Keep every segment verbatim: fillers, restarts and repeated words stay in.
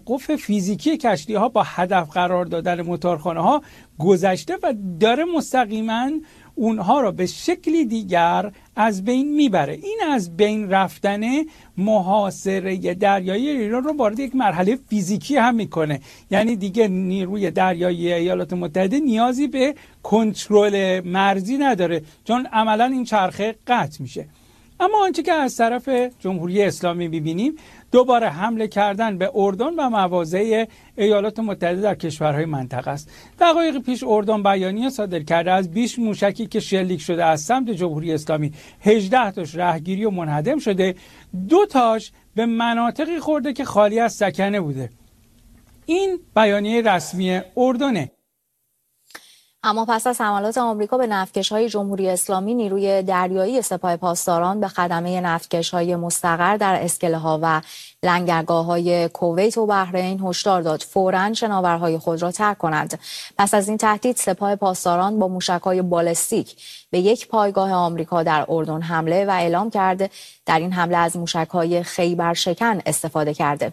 توقف فیزیکی کشتی‌ها با هدف قرار دادن موتورخانه‌ها گذشته و داره مستقیما اونها را به شکلی دیگر از بین میبره. این از بین رفتن محاصره دریایی ایران رو وارد یک مرحله فیزیکی هم میکنه. یعنی دیگه نیروی دریایی ایالات متحده نیازی به کنترل مرزی نداره، چون عملا این چرخه قطع میشه. اما آنچه که از طرف جمهوری اسلامی میبینیم دوباره حمله کردن به اردن و مواضع ایالات متحده در کشورهای منطقه است. دقایق پیش اردن بیانیه صادر کرده از بیست موشکی که شلیک شده از سمت جمهوری اسلامی هجده تاش رهگیری و منهدم شده، دو تاش به مناطقی خورده که خالی از سکنه بوده. این بیانیه رسمی اردنه. اما پس از حملات آمریکا به نفتکش‌های جمهوری اسلامی، نیروی دریایی سپاه پاسداران به خدمه نفتکش‌های مستقر در اسکله‌ها و لنگرگاه‌های کویت و بحرین هشدار داد فوراً شناورهای خود را ترک کنند. پس از این تهدید، سپاه پاسداران با موشک‌های بالستیک به یک پایگاه آمریکا در اردن حمله و اعلام کرده در این حمله از موشک‌های خیبرشکن استفاده کرده.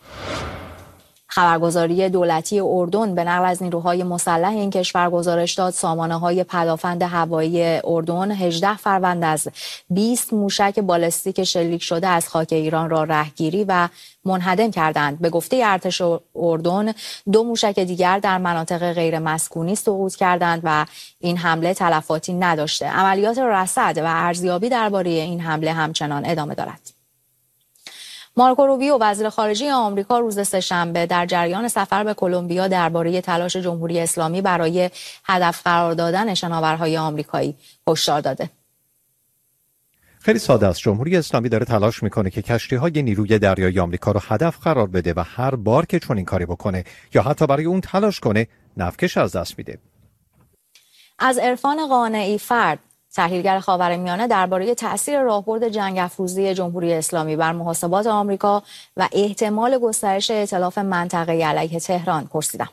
خبرگزاری دولتی اردن به نقل از نیروهای مسلح این کشور گزارش داد سامانه‌های پدافند هوایی اردن هجده فروند از بیست موشک بالستیک شلیک شده از خاک ایران را رهگیری و منهدم کردند. به گفته ارتش اردن، دو موشک دیگر در مناطق غیر مسکونی سقوط کردند و این حمله تلفاتی نداشته. عملیات رصد و ارزیابی درباره این حمله همچنان ادامه دارد. مارکو روبیو وزیر خارجه آمریکا روز سه‌شنبه در جریان سفر به کلمبیا درباره تلاش جمهوری اسلامی برای هدف قرار دادن شناورهای آمریکایی هشدار داده. خیلی ساده است. جمهوری اسلامی داره تلاش میکنه که کشتی‌های نیروی دریایی آمریکا رو هدف قرار بده و هر بار که چنین کاری بکنه یا حتی برای اون تلاش کنه، نفتکش از دست میده. از عرفان قانعی فرد، تحلیلگر خاورمیانه، درباره تأثیر راهبرد جنگ افروزی جمهوری اسلامی بر محاسبات آمریکا و احتمال گسترش ائتلاف منطقه‌ای علیه تهران پرسیدم.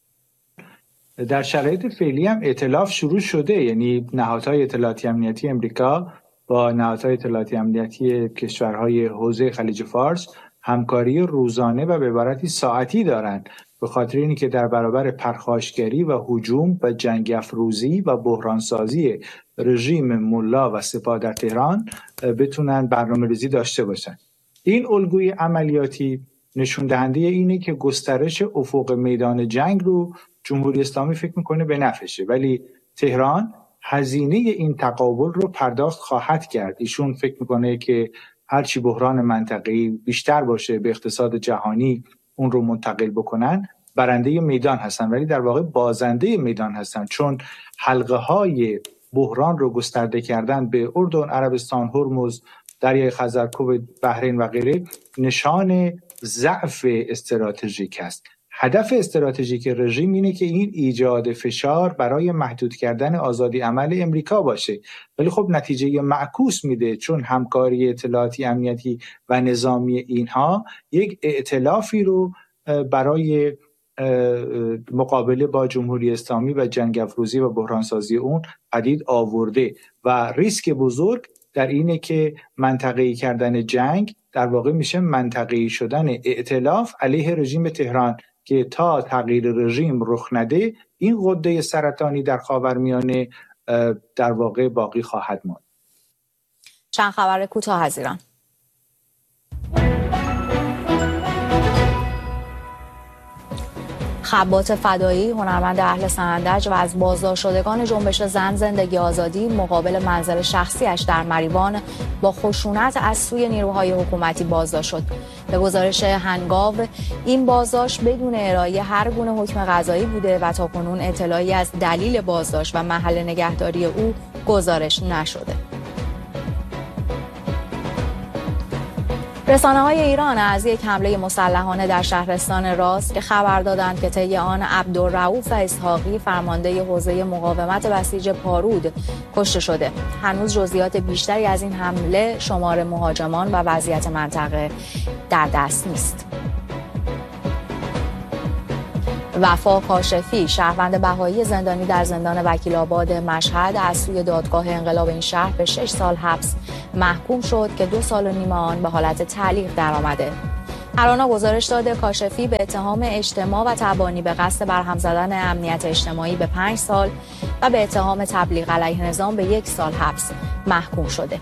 در شرایط فعلی هم ائتلاف شروع شده، یعنی نهادهای اطلاعاتی امنیتی امریکا با نهادهای اطلاعاتی امنیتی کشورهای حوزه خلیج فارس همکاری روزانه و به عبارتی ساعتی دارند، به خاطر اینی که در برابر پرخاشگری و هجوم و جنگ افروزی و بحرانسازی رژیم ملا و سپاه در تهران بتونن برنامه‌ریزی داشته باشن. این الگوی عملیاتی نشون دهنده اینه که گسترش افق میدان جنگ رو جمهوری اسلامی فکر میکنه به نفعشه، ولی تهران هزینه این تقابل رو پرداخت خواهد کرد. ایشون فکر میکنه که هرچی بحران منطقه‌ای بیشتر باشه به اقتصاد جهانی اون رو منتقل بکنن، برنده میدان هستن، ولی در واقع بازنده میدان هستن، چون حلقه های بحران رو گسترده کردن به اردن، عربستان، هرمز، دریای خزر، کویت، بحرین و غیره نشان ضعف استراتژیک است. هدف استراتژیک رژیم اینه که این ایجاد فشار برای محدود کردن آزادی عمل امریکا باشه، ولی خب نتیجه معکوس میده، چون همکاری اطلاعاتی امنیتی و نظامی اینها یک ائتلافی رو برای مقابله با جمهوری اسلامی و جنگ افروزی و بحرانسازی اون پدید آورده و ریسک بزرگ در اینه که منطقه‌ای کردن جنگ در واقع میشه منطقه‌ای شدن ائتلاف علیه رژیم تهران که تا تغییر رژیم رخ نده این غده سرطانی در خاورمیانه در واقع باقی خواهد ماند. چند خبر کوتاه از ایران. خبات فدایی، هنرمند اهل سنندج و از بازداشت شدگان جنبش زن زندگی آزادی، مقابل منزل شخصیش در مریوان با خشونت از سوی نیروهای حکومتی بازداشت شد. به گزارش هنگاو، این بازداشت بدون ارائه هر گونه حکم قضایی بوده و تاکنون اطلاعی از دلیل بازداشت و محل نگهداری او گزارش نشده. رسانه‌های ایران از یک حمله مسلحانه در شهرستان راست که خبر دادند که طی آن عبدالرؤوف اسحاقی، فرمانده حوزه مقاومت بسیج پارود، کشته شده. هنوز جزئیات بیشتری از این حمله، شمار مهاجمان و وضعیت منطقه در دست نیست. وفا کاشفی، شهروند بهایی زندانی در زندان وکیل‌آباد مشهد، از سوی دادگاه انقلاب این شهر به شش سال حبس محکوم شد که دو سال و نیم آن به حالت تعلیق درآمده. ارانا گزارش داده کاشفی به اتهام اجتماع و تبانی به قصد برهم زدن امنیت اجتماعی به پنج سال و به اتهام تبلیغ علیه نظام به یک سال حبس محکوم شده.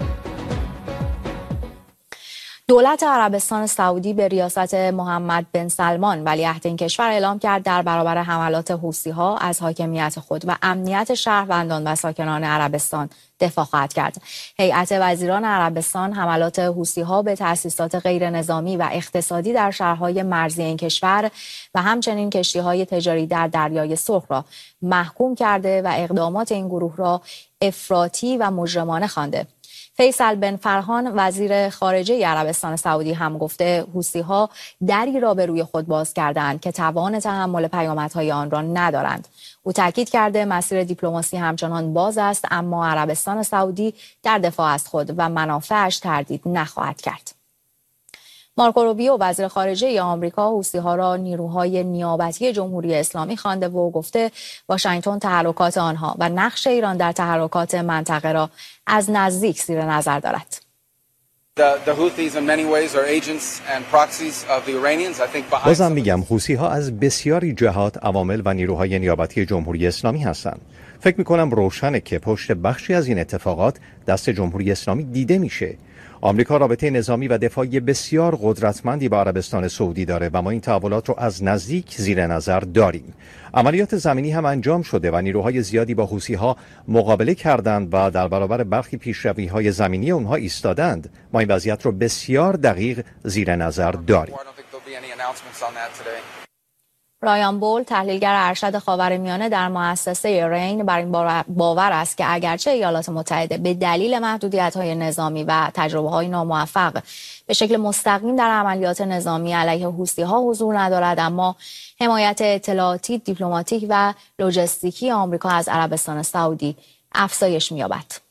دولت عربستان سعودی به ریاست محمد بن سلمان ولیعهد این کشور اعلام کرد در برابر حملات حوثی‌ها از حاکمیت خود و امنیت شهروندان و ساکنان عربستان دفاع خواهد کرد. هیئت وزیران عربستان حملات حوثی‌ها به تأسیسات غیر نظامی و اقتصادی در شهرهای مرزی این کشور و همچنین کشتی‌های تجاری در دریای سرخ را محکوم کرده و اقدامات این گروه را افراطی و مجرمانه خوانده. فیصل بن فرحان وزیر خارجه عربستان سعودی هم گفته حوثی‌ها دری را به روی خود باز کردند که توان تحمل پیامدهای آن را ندارند. او تاکید کرده مسیر دیپلماسی همچنان باز است، اما عربستان سعودی در دفاع از خود و منافعش تردید نخواهد کرد. مارکو روبیو وزیر خارجه آمریکا حوثی‌ها را نیروهای نیابتی جمهوری اسلامی خوانده و گفته واشنگتن تحرکات آنها و نقش ایران در تحرکات منطقه را از نزدیک زیر نظر دارد. بازم میگم حوثی‌ها از بسیاری جهات عوامل و نیروهای نیابتی جمهوری اسلامی هستند. فکر میکنم روشنه که پشت بخشی از این اتفاقات دست جمهوری اسلامی دیده میشه. آمریکا رابطه نظامی و دفاعی بسیار قدرتمندی با عربستان سعودی داره و ما این تحولات رو از نزدیک زیر نظر داریم. عملیات زمینی هم انجام شده و نیروهای زیادی با حوثی‌ها مقابله کردند و در برابر برخی پیشروی‌های زمینی اونها ایستادند. ما این وضعیت رو بسیار دقیق زیر نظر داریم. رایان بول تحلیلگر ارشد خاورمیانه در مؤسسه رین بر این باور است که اگرچه ایالات متحده به دلیل محدودیت‌های نظامی و تجربه‌های ناموفق به شکل مستقیم در عملیات نظامی علیه حوثی‌ها حضور ندارد، اما حمایت اطلاعاتی، دیپلماتیک و لوجستیکی آمریکا از عربستان سعودی افزایش می‌یابد.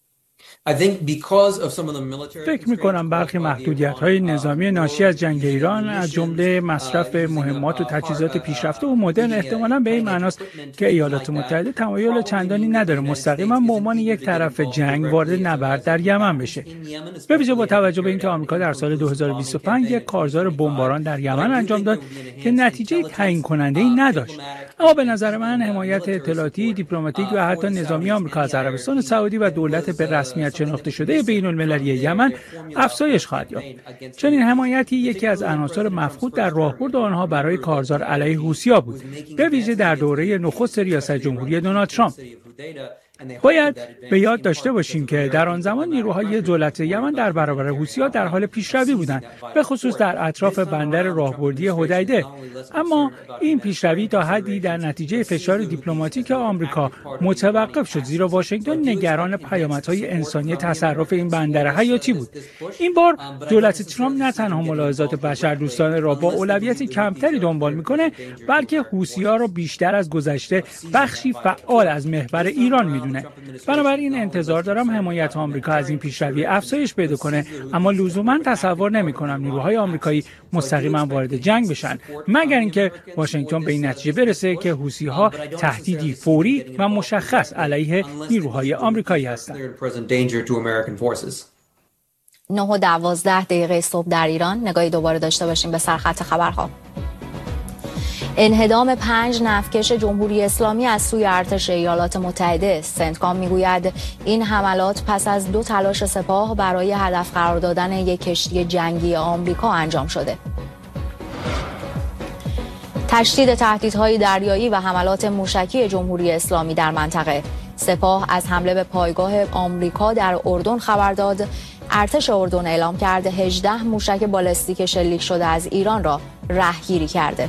فکر می‌کنم برخی محدودیت‌های نظامی ناشی از جنگ ایران از جمله مصرف مهمات و تجهیزات پیشرفته و مدرن احتمالاً به این معناست که ایالات متحده تمایل چندانی نداره مستقیما به عنوان یک طرف جنگ وارد نبرد در یمن بشه. به ویژه با توجه به اینکه آمریکا در سال دو هزار و بیست و پنج یک کارزار بمباران در یمن انجام داد که نتیجه تعیین کننده‌ای نداشت. اما به نظر من حمایت اطلاعاتی، دیپلماتیک و حتی نظامی آمریکا از عربستان سعودی و دولت به رسمیت شناخته شده بین المللی یمن افزایش خواهد یافت. چنین حمایتی یکی از عناصر مفقود در راهبرد آنها برای کارزار علیه حوثی‌ها بود، به ویژه در دوره نخست ریاست جمهوری دونالد ترامپ. باید به یاد داشته باشیم که در آن زمان نیروهای دولت یمن در برابر حوثی‌ها در حال پیشروی بودند، به خصوص در اطراف بندر راهبردی حدیده. اما این پیشروی تا حدی در نتیجه فشار دیپلماتیک آمریکا متوقف شد، زیرا واشنگتن نگران پیامدهای انسانی تصرف این بندر حیاتی بود. این بار دولت ترامپ نه تنها ملاحظات بشردوستانه را با اولویت کمتری دنبال می‌کنه، بلکه حوثی‌ها را بیشتر از گذشته بخشی فعال از محور ایران می‌دونه. بنابراین انتظار دارم حمایت آمریکا از این پیشروی افزایش پیدا کنه، اما لزوما تصور نمی‌کنم نیروهای آمریکایی مستقیما وارد جنگ بشن، مگر اینکه واشنگتن به این نتیجه برسه که حوثی‌ها تهدیدی فوری و مشخص علیه نیروهای آمریکایی هستند. نه و دوازده دقیقه صبح در ایران. نگاهی دوباره داشته باشیم به سرخط خبرها. انهدام پنج نفتکش جمهوری اسلامی از سوی ارتش ایالات متحده. سنتکام میگوید این حملات پس از دو تلاش سپاه برای هدف قرار دادن یک کشتی جنگی آمریکا انجام شده. تشدید تهدیدهای دریایی و حملات موشکی جمهوری اسلامی در منطقه. سپاه از حمله به پایگاه آمریکا در اردن خبر داد. ارتش اردن اعلام کرده هجده موشک بالستیک شلیک شده از ایران را رهگیری کرده.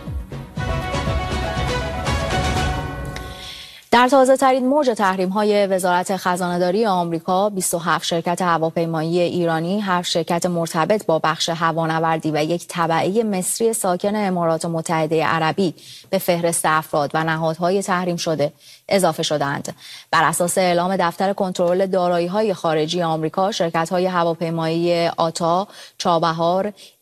در تازه ترین موج تحریم های وزارت خزانه‌داری آمریکا، بیست و هفت شرکت هواپیمایی ایرانی، هفت شرکت مرتبط با بخش هوانوردی و یک تبعه مصری ساکن امارات متحده عربی به فهرست افراد و نهادهای تحریم شده اضافه شدند. بر اساس اعلام دفتر کنترل دارایی‌های خارجی آمریکا، شرکت‌های هواپیمایی آتا، چابهار،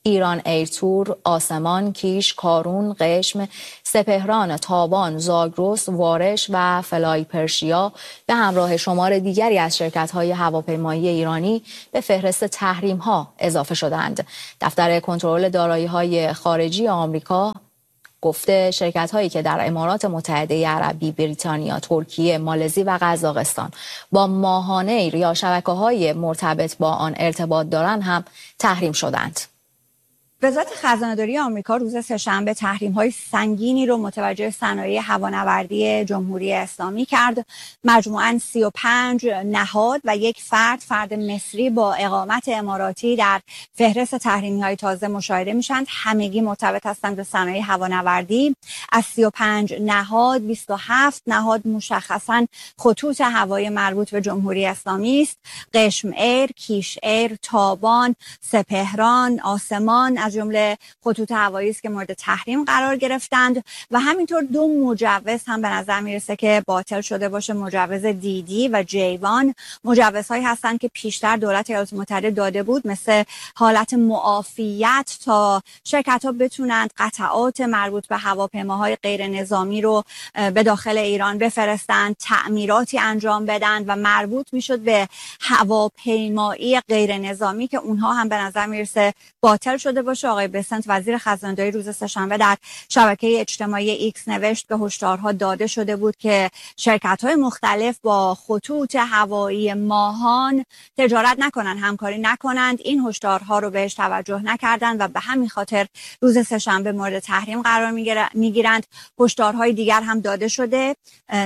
ایران ایرتور، آسمان، کیش، کارون، قشم، سپهران، تابان، زاگرس، وارش و فلای پرشیا به همراه شمار دیگری از شرکت‌های هواپیمایی ایرانی به فهرست تحریم‌ها اضافه شدند. دفتر کنترل دارایی‌های خارجی آمریکا گفته شرکت‌هایی که در امارات متحده عربی، بریتانیا، ترکیه، مالزی و قزاقستان با ماهانه یا شبکه‌های مرتبط با آن ارتباط دارند هم تحریم شدند. وزارت خزانه‌داری آمریکا روز سه‌شنبه تحریم‌های سنگینی رو متوجه صنایع هوانوردی جمهوری اسلامی کرد. مجموعاً سی و پنج نهاد و یک فرد فرد مصری با اقامت اماراتی در فهرست تحریمی‌های تازه مشاهده میشن. همگی مرتبط هستند به صنایع هوانوردی. از سی و پنج نهاد بیست و هفت نهاد مشخصاً خطوط هوایی مربوط به جمهوری اسلامی است. قشم ایر، کیش ایر، تابان، سپهران، آسمان از جمله خطوط هوایی است که مورد تحریم قرار گرفتند و همینطور دو مجوز هم به نظر میرسه که باطل شده باشه. مجوز دیدی و جیوان مجوزهایی هستند که پیشتر دولت ایالات متحده داده بود، مثل حالت معافیت تا شرکت ها بتونند قطعات مربوط به هواپیماهای غیر نظامی رو به داخل ایران بفرستند، تعمیراتی انجام بدن و مربوط میشد به هواپیمایی غیر نظامی که اونها هم به نظر میرسه باطل شده باشه. آقای بسنت وزیر خزانه‌داری روز سه‌شنبه در شبکه اجتماعی ایکس نوشت که هشدارها داده شده بود که شرکت‌های مختلف با خطوط هوایی ماهان تجارت نکنند، همکاری نکنند. این هشدارها رو بهش توجه نکردند و به همین خاطر روز سه‌شنبه مورد تحریم قرار میگیرند. هشدارهای دیگر هم داده شده.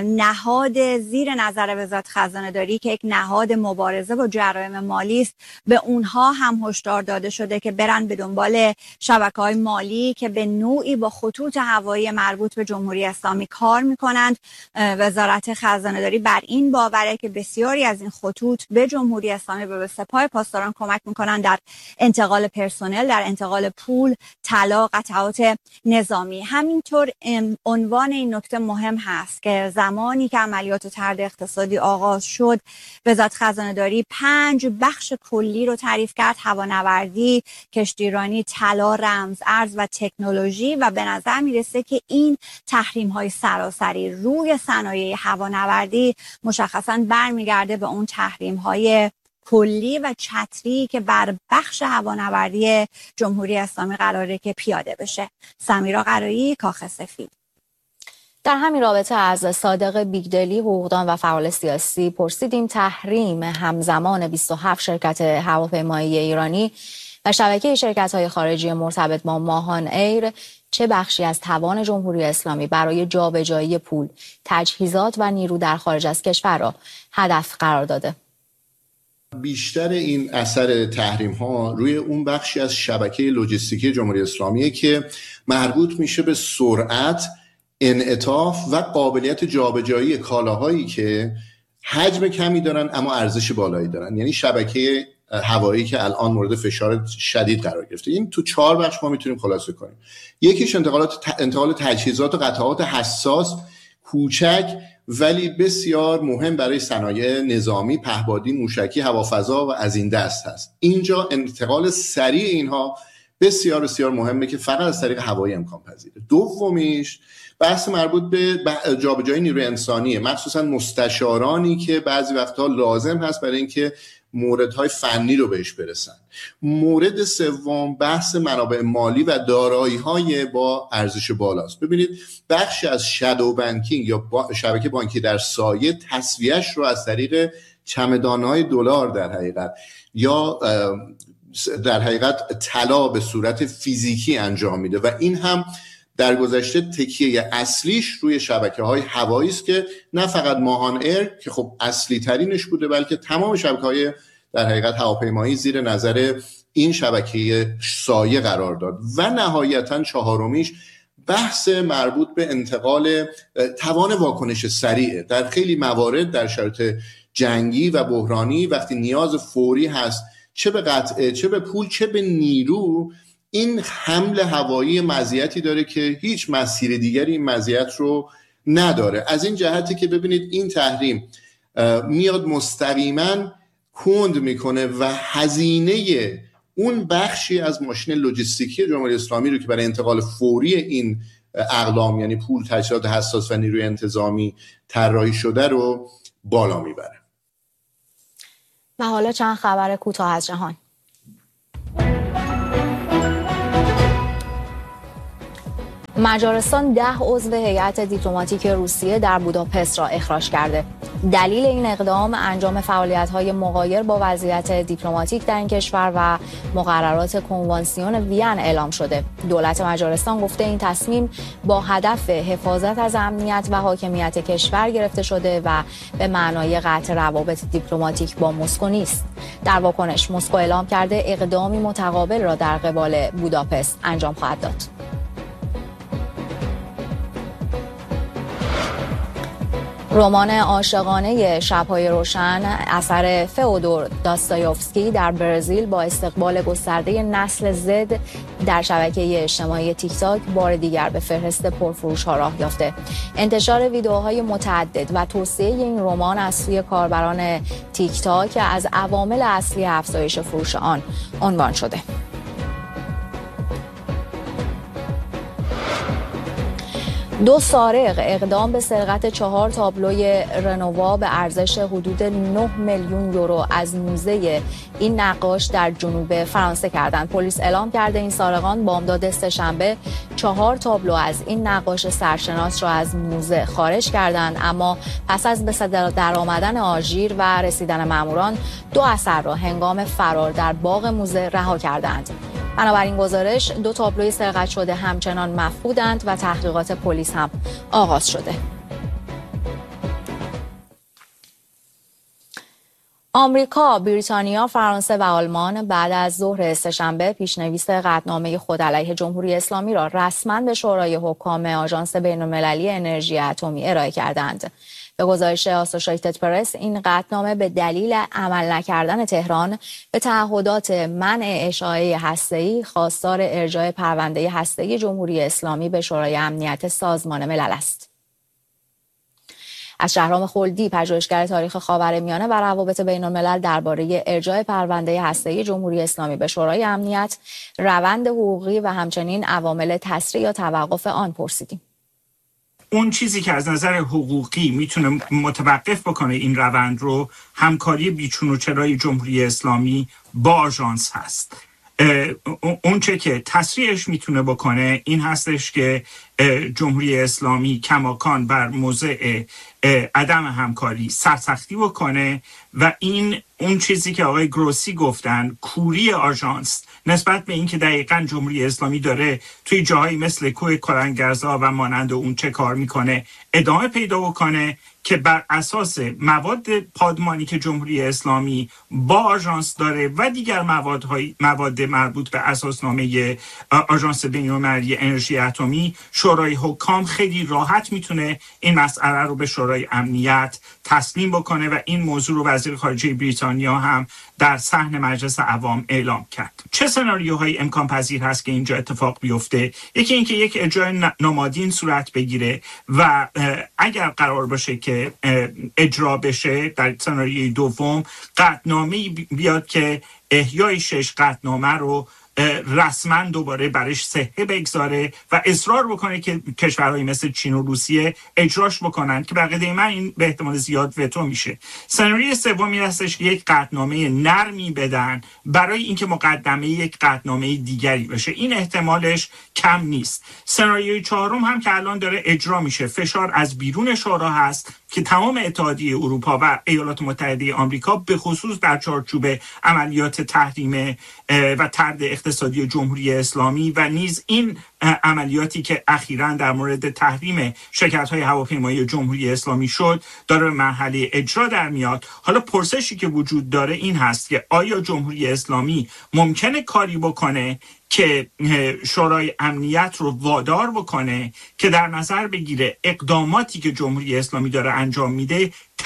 نهاد زیر نظر وزارت خزانه‌داری که یک نهاد مبارزه با جرایم مالی است، به اونها هم هشدار داده شده که برن به دنبال شبکه‌های مالی که به نوعی با خطوط هوایی مربوط به جمهوری اسلامی کار می‌کنند. وزارت خزانه‌داری بر این باوره که بسیاری از این خطوط به جمهوری اسلامی و به سپاه پاسداران کمک می‌کنند در انتقال پرسنل، در انتقال پول، طلا، قطعات نظامی. همینطور عنوان این نکته مهم هست که زمانی که عملیات طرد اقتصادی آغاز شد، وزارت خزانه‌داری پنج بخش کلی رو تعریف کرد: هوانوردی، کشتیرانی، طلا، رمز ارز و تکنولوژی. و به نظر میرسه که این تحریم های سراسری روی صنایع هوانوردی مشخصا برمیگرده به اون تحریم های کلی و چتری که بر بخش هوانوردی جمهوری اسلامی قراره که پیاده بشه. سمیرا قرایی، کاخ سفید. در همین رابطه از صادق بیگدلی، حقوقدان و فعال سیاسی پرسیدیم تحریم همزمان بیست و هفت شرکت هواپیمایی ایرانی و شبکه شرکت‌های خارجی مرتبط با ماهان ایر چه بخشی از توان جمهوری اسلامی برای جابجایی پول، تجهیزات و نیرو در خارج از کشور را هدف قرار داده؟ بیشتر این اثر تحریم ها روی اون بخشی از شبکه لوجستیکی جمهوری اسلامی که مربوط میشه به سرعت، انعطاف و قابلیت جابجایی کالاهایی که حجم کمی دارن اما ارزش بالایی دارن. یعنی شبکه هوایی که الان مورد فشار شدید قرار گرفته. این تو چهار بخش ما میتونیم خلاصه کنیم. یکیش انتقالات انتقال تجهیزات و قطعات حساس، کوچک ولی بسیار مهم برای صنایع نظامی، پهپادی، موشکی، هوافضا و از این دست هست. اینجا انتقال سریع اینها بسیار بسیار مهمه که فقط از طریق هوایی امکان پذیره. دومیش بحث مربوط به جابجایی نیروی انسانیه، مخصوصا مستشارانی که بعضی وقتها لازم هست برای اینکه موردهای فنی رو بهش برسن. مورد سوم بحث منابع مالی و دارایی‌های با ارزش بالاست. ببینید بخشی از شادو بانکینگ یا با شبکه بانکی در سایه تسویه‌اش رو از طریق چمدان‌های دلار در حقیقت یا در حقیقت طلا به صورت فیزیکی انجام میده و این هم در گذشته تکیه اصلیش روی شبکه‌های هوایی است که نه فقط ماهان ایر که خب اصلی ترینش بوده بلکه تمام شبکه‌های در حقیقت هواپیمایی زیر نظر این شبکه سایه قرار داد. و نهایتاً چهارمیش بحث مربوط به انتقال توان واکنش سریعه. در خیلی موارد در شرایط جنگی و بحرانی وقتی نیاز فوری هست، چه به قطعه، چه به پول، چه به نیرو، این حمل هوایی مزیتی داره که هیچ مسیر دیگری این مزیت رو نداره. از این جهتی که ببینید این تحریم میاد مستقیما کند میکنه و هزینه اون بخشی از ماشین لوجستیکی جمهوری اسلامی رو که برای انتقال فوری این اقلام یعنی پول، تجهیزات حساس و نیروی انتظامی طراحی شده رو بالا میبره. و حالا چند خبر کوتاه از جهان. مجارستان ده عضو هیئت دیپلماتیک روسیه در بوداپست را اخراج کرده. دلیل این اقدام انجام فعالیت‌های مغایر با وضعیت دیپلماتیک در این کشور و مقررات کنوانسیون وین اعلام شده. دولت مجارستان گفته این تصمیم با هدف حفاظت از امنیت و حاکمیت کشور گرفته شده و به معنای قطع روابط دیپلماتیک با مسکو نیست. در واکنش مسکو اعلام کرده اقدامی متقابل را در قبال بوداپست انجام خواهد داد. رمان عاشقانه شب‌های روشن اثر فئودور داستایوفسکی در برزیل با استقبال گسترده نسل زد در شبکه اجتماعی تیک تاک بار دیگر به فهرست پرفروش‌ها راه یافته. انتشار ویدیوهای متعدد و توسعه این رمان از سوی کاربران تیک تاک از عوامل اصلی افزایش فروش آن عنوان شده. دو سارق اقدام به سرقت چهار تابلوی رنووا به ارزش حدود نه میلیون یورو از موزه این نقاش در جنوب فرانسه کردند. پلیس اعلام کرده این سارقان بامداد سه‌شنبه چهار تابلو از این نقاش سرشناس را از موزه خارج کردند، اما پس از به صدا درآمدن آژیر و رسیدن ماموران دو اثر را هنگام فرار در باغ موزه رها کردند. بنابراین گزارش دو تابلوی سرقت شده همچنان مفقودند و تحقیقات پلیس هم آغاز شده. آمریکا، بریتانیا، فرانسه و آلمان بعد از ظهر سه‌شنبه پیشنویس قطعنامه خود علیه جمهوری اسلامی را رسما به شورای حکام آژانس بین‌المللی انرژی اتمی ارائه کردند. به گزارش آسوشیتد پرس، این قطعنامه به دلیل عمل نکردن تهران به تعهدات منع اشاعه هسته‌ای خواستار ارجاع پرونده هسته‌ای جمهوری اسلامی به شورای امنیت سازمان ملل است. از شهرام خلدی، پژوهشگر تاریخ خاورمیانه و روابط بین‌الملل، درباره ارجاع پرونده هسته‌ای جمهوری اسلامی به شورای امنیت، روند حقوقی و همچنین عوامل تسریع یا توقف آن پرسیدیم. اون چیزی که از نظر حقوقی میتونه متوقف بکنه این روند رو، همکاری بیچون و چرای جمهوری اسلامی با آژانس هست. اون چه که تسریعش میتونه بکنه این هستش که جمهوری اسلامی کماکان بر موضع عدم همکاری سرسختی بکنه و این اون چیزی که آقای گروسی گفتن، کوری آژانس نسبت به اینکه دقیقاً جمهوری اسلامی داره توی جاهایی مثل کوه کلنگرزا و مانند اون چه کار میکنه ادامه پیدا بکنه که بر اساس مواد پادمانی که جمهوری اسلامی با آژانس داره و دیگر موادهای مواد مربوط به اساسنامه آژانس بین‌المللی انرژی اتمی، شورای حکام خیلی راحت میتونه این مسئله رو به شورای امنیت تسلیم بکنه و این موضوع رو وزیر خارجه بریتانیا هم در صحن مجلس عوام اعلام کرد. چه سناریوهایی امکان پذیر هست که اینجا اتفاق بیفته؟ یکی اینکه یک اجرای نمادین صورت بگیره و اگر قرار باشه که اجرا بشه، در سناریوی دوم قطعنامه‌ای بیاد که احیای شش قطعنامه رو رسما دوباره برش صحه بگذاره و اصرار بکنه که کشورهایی مثل چین و روسیه اجراش بکنن که بقیده من این به احتمال زیاد وتو میشه. سناریوی سومی هستش که یک قطعنامه نرمی بدن برای اینکه مقدمه یک قطعنامه دیگری بشه. این احتمالش کم نیست. سناریوی چهارم هم که الان داره اجرا میشه، فشار از بیرون شورا هست که تمام اتحادیه اروپا و ایالات متحده آمریکا به خصوص در چارچوب عملیات تحریم و طرد اقتصادی جمهوری اسلامی و نیز این عملیاتی که اخیراً در مورد تحریم شرکت‌های هواپیمایی جمهوری اسلامی شد داره به مرحله اجرا در میاد. حالا پرسشی که وجود داره این هست که آیا جمهوری اسلامی ممکنه کاری بکنه که شورای امنیت رو وادار بکنه که در نظر بگیره اقداماتی که جمهوری اسلامی داره انجام میده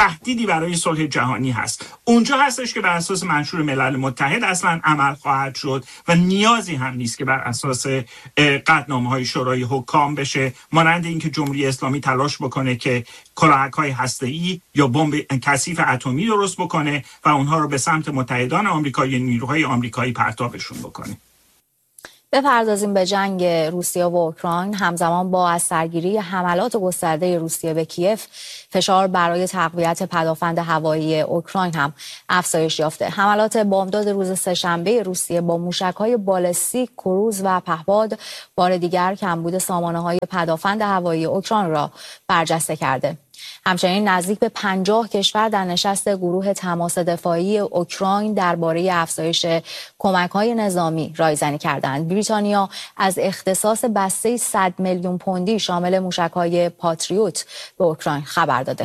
تهدیدی برای صلح جهانی هست. اونجا هستش که بر اساس منشور ملل متحد اصلا عمل خواهد شد و نیازی هم نیست که بر اساس قطعنامه‌های شورای حکام بشه، مانند اینکه جمهوری اسلامی تلاش بکنه که کلاهک‌های هسته‌ای یا بمب کثیف اتمی درست بکنه و اونها رو به سمت متحدان آمریکایی، نیروهای آمریکایی پرتابشون بکنه. بپردازیم به جنگ روسیه و اوکراین. همزمان با از سرگیری حملات گسترده روسیه به کیف، فشار برای تقویت پدافند هوایی اوکراین هم افزایش یافته. حملات بامداد روز سه‌شنبه روسیه با موشک‌های بالستیک، کروز و پهپاد بار دیگر کمبود سامانه‌های پدافند هوایی اوکراین را برجسته کرده. همچنین نزدیک به پنجاه کشور در نشست گروه تماس دفاعی اوکراین درباره افزایش کمک‌های نظامی رایزنی کردند. بریتانیا از اختصاص بسته صد میلیون پوندی شامل موشک‌های پاتریوت به اوکراین خبر داده.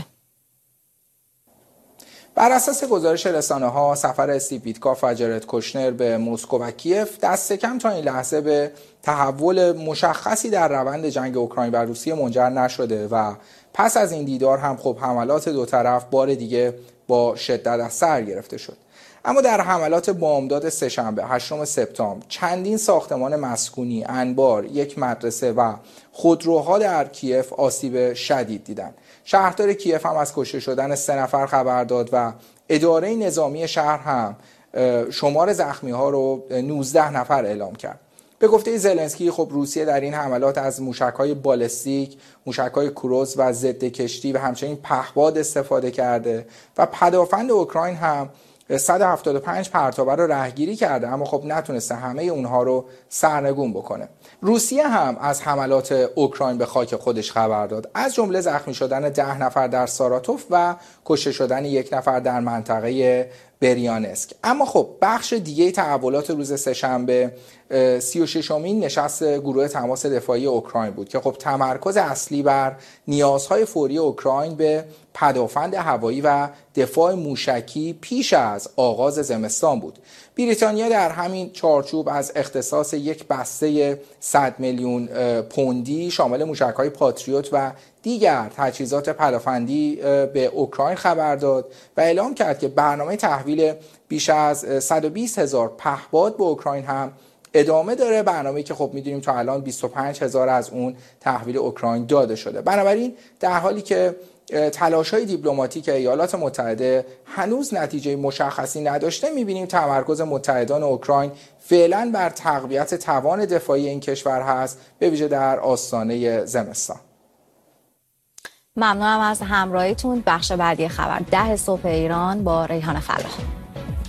بر اساس گزارش رسانه‌ها، سفر استیو ویتکاف و جرد کوشنر به مسکو و کیف دست کم تا این لحظه به تحول مشخصی در روند جنگ اوکراین و روسیه منجر نشده و پس از این دیدار هم خب حملات دو طرف بار دیگه با شدت از سر گرفته شد. اما در حملات بامداد سه‌شنبه هشتم سپتامبر چندین ساختمان مسکونی، انبار، یک مدرسه و خودروها در کیف آسیب شدید دیدند. شهردار کیف هم از کشته شدن سه نفر خبر داد و اداره نظامی شهر هم شمار زخمی ها رو نوزده نفر اعلام کرد. به گفته زلنسکی خب روسیه در این حملات از موشک‌های بالستیک، موشک‌های کروز و ضد کشتی و همچنین پهپاد استفاده کرده و پدافند اوکراین هم صد و هفتاد و پنج پرتابه رو رهگیری کرده، اما خب نتونسته همه اونها رو سرنگون بکنه. روسیه هم از حملات اوکراین به خاک خودش خبر داد، از جمله زخمی شدن ده نفر در ساراتوف و کشته شدن یک نفر در منطقه بریانسک. اما خب بخش دیگه تحولات روز سه‌شنبه سی و ششمین نشست گروه تماس دفاعی اوکراین بود که خب تمرکز اصلی بر نیازهای فوری اوکراین به پدافند هوایی و دفاع موشکی پیش از آغاز زمستان بود. بریتانیا در همین چارچوب از اختصاص یک بسته صد میلیون پوندی شامل موشک‌های پاتریوت و دیگر تجهیزات پدافندی به اوکراین خبر داد و اعلام کرد که برنامه تحویل بیش از صد و بیست هزار پهپاد به اوکراین هم ادامه داره، برنامه‌ای که خب می‌دونیم تا الان بیست و پنج هزار از اون تحویل اوکراین داده شده. بنابراین در حالی که تلاش‌های دیپلماتیک ایالات متحده هنوز نتیجه مشخصی نداشته، می‌بینیم تمرکز متحدان اوکراین فعلا بر تقویت توان دفاعی این کشور هست، به ویژه در آستانه زمستان. ممنونم از همراهیتون. بخش بعدی خبر ده صبح ایران با ریحان فلاح.